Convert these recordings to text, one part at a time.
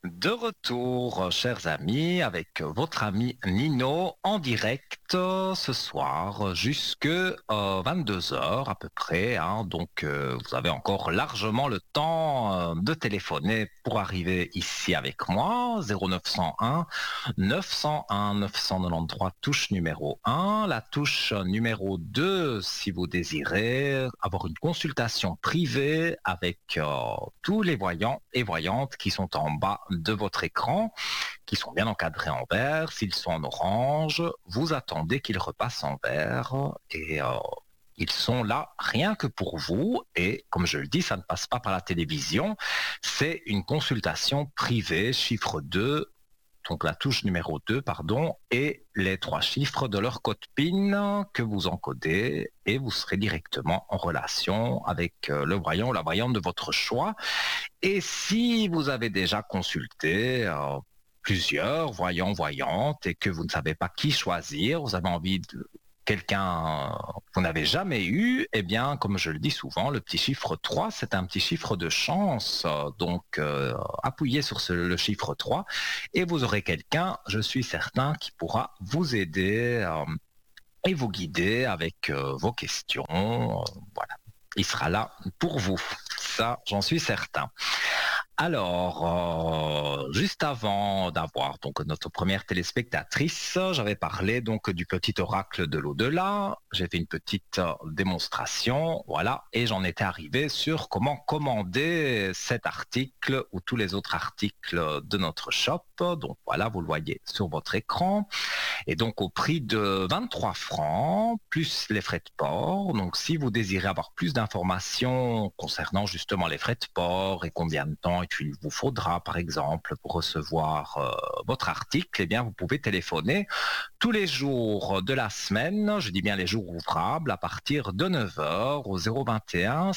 De retour, chers amis, avec votre ami Nino en direct ce soir jusque 22 heures à peu près, hein. Donc, vous avez encore largement le temps de téléphoner pour arriver ici avec moi. 0901 901 993, touche numéro 1. La touche numéro 2, si vous désirez avoir une consultation privée avec tous les voyants et voyantes qui sont en bas de votre écran, qui sont bien encadrés en vert. S'ils sont en orange, vous attendez qu'ils repassent en vert et ils sont là rien que pour vous. Et comme je le dis, ça ne passe pas par la télévision. C'est une consultation privée, chiffre 2, donc la touche numéro 2, pardon, et les 3 chiffres de leur code PIN que vous encodez et vous serez directement en relation avec le voyant ou la voyante de votre choix. Et si vous avez déjà consulté plusieurs voyants, voyantes et que vous ne savez pas qui choisir, vous avez envie de quelqu'un que vous n'avez jamais eu, eh bien, comme je le dis souvent, le petit chiffre 3, c'est un petit chiffre de chance. Donc, appuyez sur le chiffre 3 et vous aurez quelqu'un, je suis certain, qui pourra vous aider et vous guider avec vos questions. Voilà. Il sera là pour vous. Ça, j'en suis certain. Alors, juste avant d'avoir donc notre première téléspectatrice, j'avais parlé donc du petit oracle de l'au-delà. J'ai fait une petite démonstration, voilà, et j'en étais arrivé sur comment commander cet article ou tous les autres articles de notre shop. Donc voilà, vous le voyez sur votre écran. Et donc au prix de 23 francs, plus les frais de port. Donc si vous désirez avoir plus d'informations concernant justement les frais de port et combien de temps il vous faudra par exemple pour recevoir votre article, eh bien vous pouvez téléphoner tous les jours de la semaine, je dis bien les jours ouvrables, à partir de 9 heures au 021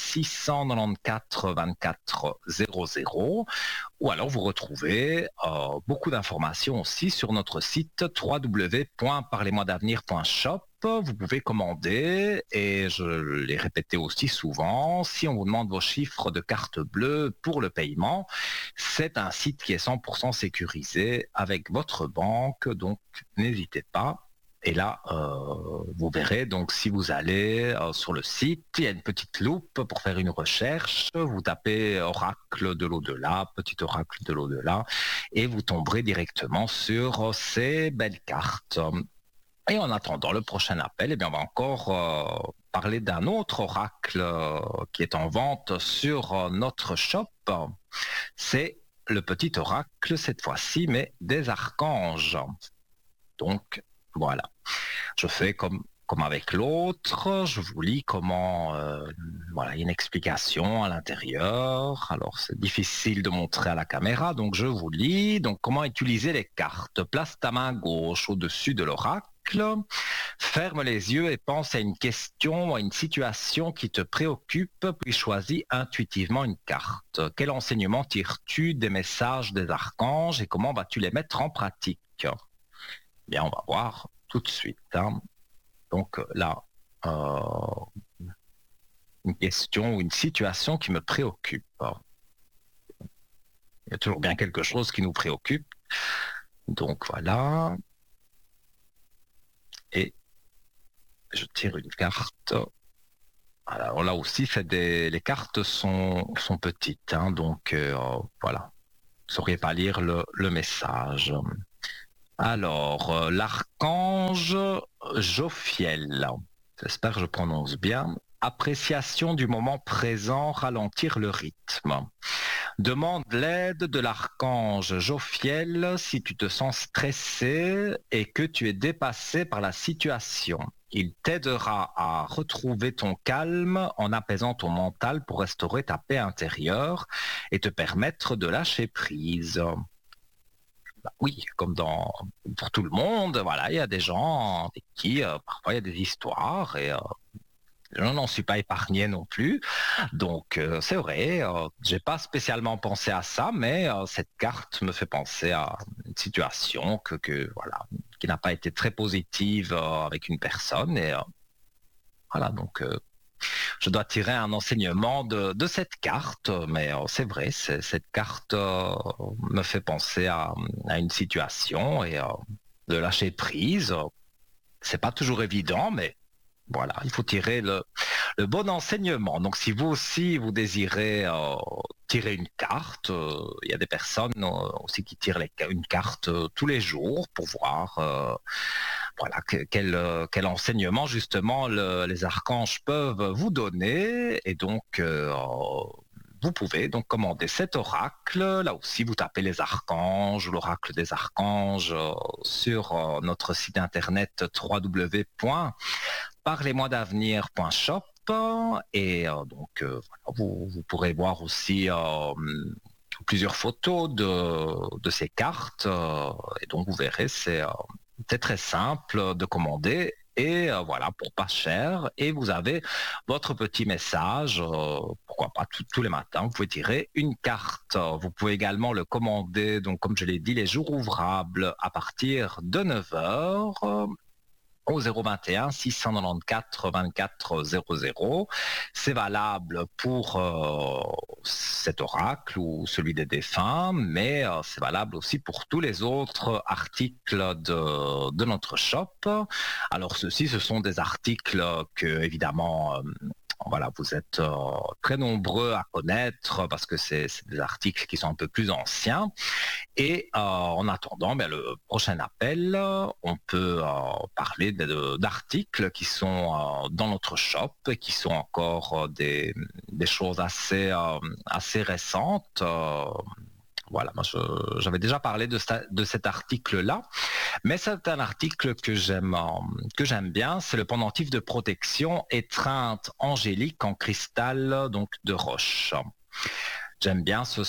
694 24 00. Ou alors vous retrouvez beaucoup d'informations aussi sur notre site www.parlez-moi-d'avenir.shop. Vous pouvez commander et je l'ai répété aussi souvent, si on vous demande vos chiffres de carte bleue pour le paiement, c'est un site qui est 100% sécurisé avec votre banque, donc n'hésitez pas. Et là, vous verrez, donc si vous allez sur le site, il y a une petite loupe pour faire une recherche, vous tapez oracle de l'au-delà, petit oracle de l'au-delà, et vous tomberez directement sur ces belles cartes. Et en attendant le prochain appel, eh bien, on va encore parler d'un autre oracle qui est en vente sur notre shop. C'est le petit oracle, cette fois-ci, mais des archanges. Donc, voilà. Je fais comme avec l'autre, je vous lis comment, voilà, il y a une explication à l'intérieur. Alors, c'est difficile de montrer à la caméra, donc je vous lis. Donc, comment utiliser les cartes. Place ta main gauche au-dessus de l'oracle. Ferme les yeux et pense à une question ou à une situation qui te préoccupe, puis choisis intuitivement une carte. Quel enseignement tires-tu des messages des archanges et comment vas-tu les mettre en pratique? Bien, on va voir tout de suite, hein. Donc là, une question ou une situation qui me préoccupe. Il y a toujours bien quelque chose qui nous préoccupe. Donc voilà. Et je tire une carte. Alors là aussi, les cartes sont petites, hein, donc voilà. Vous ne sauriez pas lire le message. Alors, l'archange Jophiel, j'espère que je prononce bien. Appréciation du moment présent, ralentir le rythme. Demande l'aide de l'archange Jophiel si tu te sens stressé et que tu es dépassé par la situation. Il t'aidera à retrouver ton calme en apaisant ton mental pour restaurer ta paix intérieure et te permettre de lâcher prise. Bah oui, comme pour tout le monde, voilà, il y a des gens avec qui parfois il y a des histoires et je n'en suis pas épargné non plus. Donc c'est vrai, j'ai pas spécialement pensé à ça, mais cette carte me fait penser à une situation voilà, qui n'a pas été très positive avec une personne et voilà, donc je dois tirer un enseignement de cette carte, mais c'est vrai, cette carte me fait penser à une situation et de lâcher prise. C'est pas toujours évident, mais voilà, il faut tirer le bon enseignement. Donc, si vous aussi, vous désirez tirer une carte, il y a des personnes aussi qui tirent une carte tous les jours pour voir voilà, quel enseignement, justement, les archanges peuvent vous donner. Et donc, vous pouvez donc commander cet oracle. Là aussi, vous tapez les archanges ou l'oracle des archanges sur notre site internet www.parlez-moi-d'avenir.shop et donc voilà, vous pourrez voir aussi plusieurs photos de ces cartes et donc vous verrez c'est très simple de commander et voilà, pour pas cher. Et vous avez votre petit message, pourquoi pas tous les matins, vous pouvez tirer une carte. Vous pouvez également le commander, donc comme je l'ai dit, les jours ouvrables à partir de 9 heures au 021 694 24 00. C'est valable pour cet oracle ou celui des défunts, mais c'est valable aussi pour tous les autres articles de notre shop. Alors ceux-ci, ce sont des articles que, évidemment, voilà, vous êtes très nombreux à connaître parce que c'est des articles qui sont un peu plus anciens. Et en attendant le prochain appel, on peut parler d'articles qui sont dans notre shop et qui sont encore des choses assez récentes. Voilà, moi j'avais déjà parlé de cet article-là, mais c'est un article que j'aime bien, c'est le pendentif de protection étreinte angélique en cristal donc de roche. J'aime bien ce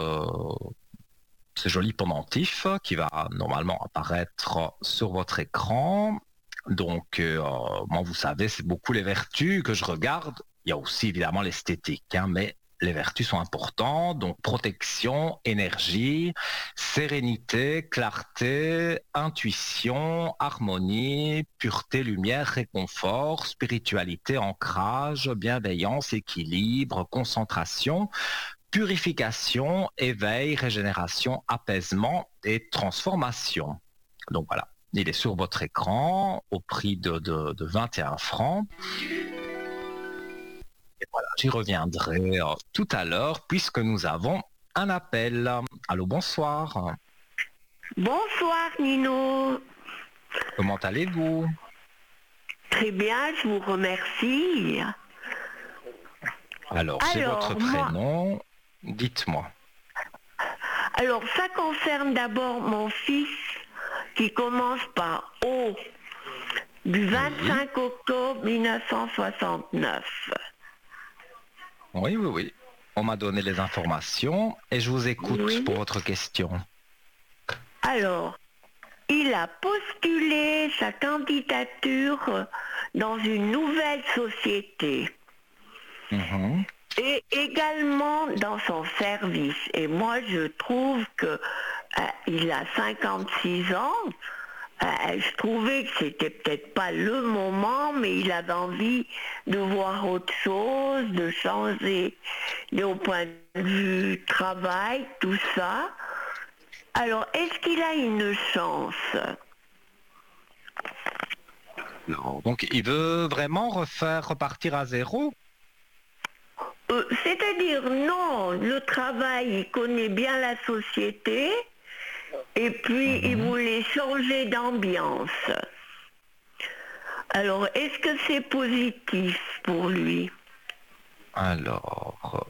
joli pendentif qui va normalement apparaître sur votre écran. Donc, moi, vous savez, c'est beaucoup les vertus que je regarde. Il y a aussi évidemment l'esthétique, hein, mais les vertus sont importantes. Donc, protection, énergie, sérénité, clarté, intuition, harmonie, pureté, lumière, réconfort, spiritualité, ancrage, bienveillance, équilibre, concentration, purification, éveil, régénération, apaisement et transformation. Donc voilà, il est sur votre écran au prix de 21 francs. Et voilà, j'y reviendrai tout à l'heure puisque nous avons un appel. Allô, bonsoir. Bonsoir Nino. Comment allez-vous? Très bien, je vous remercie. Alors, c'est votre prénom. Dites-moi. Alors, ça concerne d'abord mon fils qui commence par O du 25 octobre 1969. Oui. On m'a donné les informations et je vous écoute pour votre question. Alors, il a postulé sa candidature dans une nouvelle société. Et également dans son service. Et moi, je trouve que il a 56 ans. Je trouvais que c'était peut-être pas le moment, mais il avait envie de voir autre chose, de changer au point de vue travail, tout ça. Alors, est-ce qu'il a une chance? Non. Donc, il veut vraiment repartir à zéro? C'est-à-dire, non, le travail, il connaît bien la société, et puis il voulait changer d'ambiance. Alors, est-ce que c'est positif pour lui? Alors,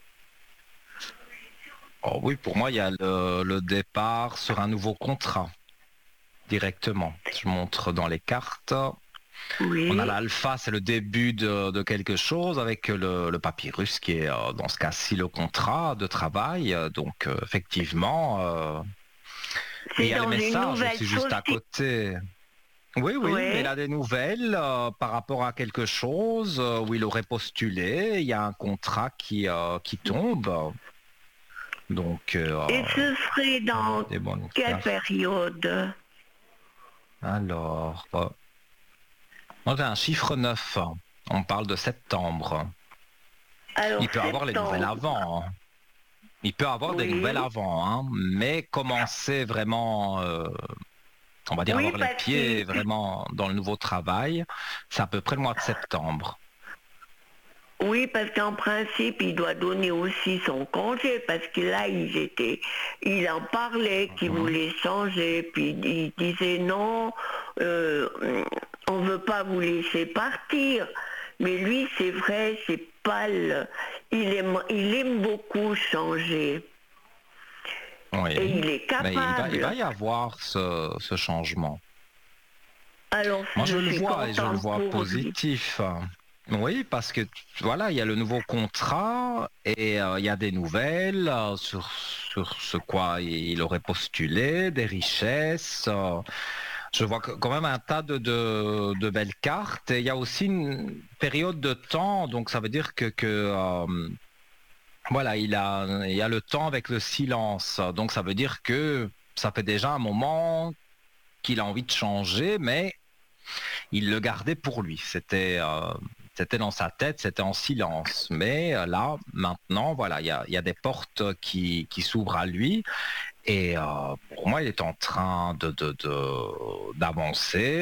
oui, pour moi, il y a le départ sur un nouveau contrat, directement. Je montre dans les cartes. Oui. On a l'alpha, c'est le début de quelque chose avec le papyrus qui est dans ce cas-ci le contrat de travail. Donc effectivement, il y a le message aussi juste à côté. Oui, mais il a des nouvelles par rapport à quelque chose où il aurait postulé. Il y a un contrat qui tombe. Donc, et ce serait dans quelle période? Alors... on a un chiffre 9, on parle de septembre. Alors Il peut avoir les nouvelles septembre, avant, hein. Il peut avoir des nouvelles oui. avant, hein, mais commencer vraiment, on va dire Oui, avoir les parce pieds qu'il vraiment dans le nouveau travail, c'est à peu près le mois de septembre. Oui, parce qu'en principe, il doit donner aussi son congé, parce que là, il en parlait qu'il Mhm. voulait changer, puis il disait non, euh, on ne veut pas vous laisser partir. Mais lui, c'est vrai, c'est pas le, il aime beaucoup changer. Et Oui, il est mais il va capable. y avoir ce changement. Alors, Moi, je je le suis vois et je le contente vois pour lui. positif. Oui, parce que voilà, il y a le nouveau contrat et il y a des nouvelles sur ce quoi il aurait postulé, des richesses. Je vois quand même un tas de belles cartes et il y a aussi une période de temps, donc ça veut dire que voilà, il y a le temps avec le silence. Donc ça veut dire que ça fait déjà un moment qu'il a envie de changer, mais il le gardait pour lui. C'était dans sa tête, c'était en silence. Mais là, maintenant, voilà, il y a des portes qui s'ouvrent à lui. Et pour moi, il est en train d'avancer.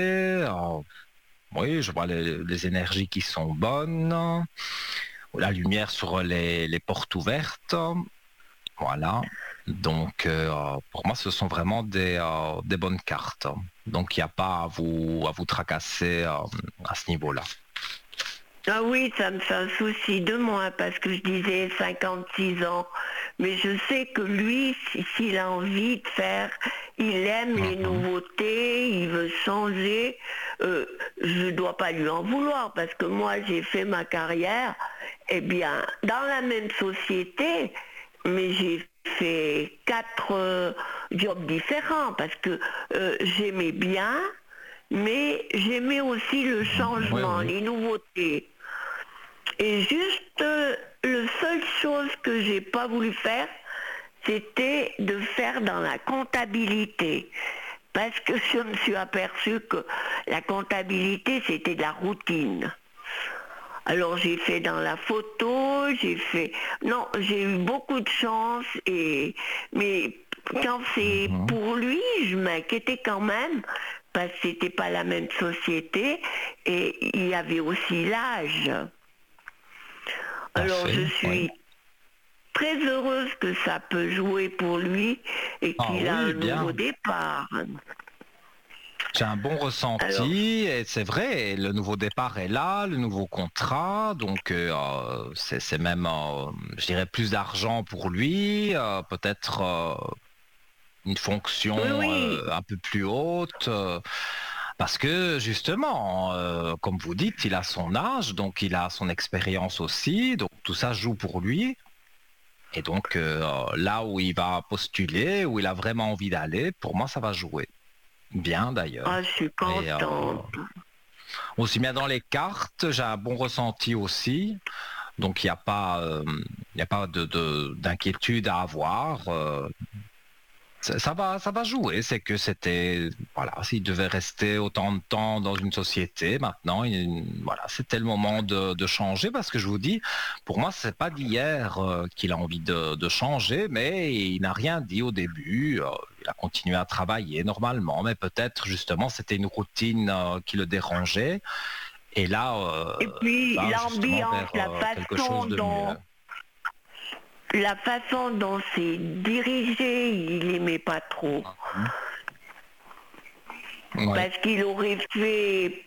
Oui, je vois les énergies qui sont bonnes, la lumière sur les portes ouvertes. Voilà. Donc, pour moi, ce sont vraiment des bonnes cartes. Donc, il n'y a pas à vous tracasser à ce niveau-là. Ah oui, ça me fait un souci de moi parce que je disais 56 ans. Mais je sais que lui, s'il a envie de faire, il aime les Mhm. nouveautés, il veut changer. euh, je ne dois pas lui en vouloir parce que moi, j'ai fait ma carrière, eh bien, dans la même société, mais j'ai fait quatre jobs différents parce que j'aimais bien, mais j'aimais aussi le Oui, changement, oui. les nouveautés. Et juste, la seule chose que j'ai pas voulu faire, c'était de faire dans la comptabilité. Parce que je me suis aperçue que la comptabilité, c'était de la routine. Alors j'ai fait dans la photo, j'ai fait... Non, j'ai eu beaucoup de chance, mais quand c'est Mhm. pour lui, je m'inquiétais quand même, parce que c'était pas la même société, et il y avait aussi l'âge. Tout à Alors je fait, oui. suis très heureuse que ça peut jouer pour lui et Ah qu'il a oui, un nouveau bien. départ. J'ai un bon Alors, ressenti et c'est vrai, le nouveau départ est là, le nouveau contrat, donc c'est même, je dirais, plus d'argent pour lui, peut-être une oui, fonction oui, un peu plus haute, parce que justement, comme vous dites, il a son âge, donc il a son expérience aussi, donc tout ça joue pour lui. Et donc là où il va postuler, où il a vraiment envie d'aller, pour moi, ça va jouer. Bien ah, je d'ailleurs. suis Et contente. aussi bien dans les cartes, j'ai un bon ressenti aussi. Donc il y a pas d'inquiétude à avoir. Ça va jouer. C'est que c'était, voilà, s'il devait rester autant de temps dans une société, maintenant, voilà, c'était le moment de changer parce que je vous dis, pour moi, c'est pas d'hier qu'il a envie de changer, mais il n'a rien dit au début. Il a continué à travailler normalement, mais peut-être justement c'était une routine qui le dérangeait. Et là, Et puis va justement l'ambiance, vers quelque chose de mieux. la façon dont c'est dirigé, il aimait pas trop. Mhm. Oui. Parce qu'il aurait fait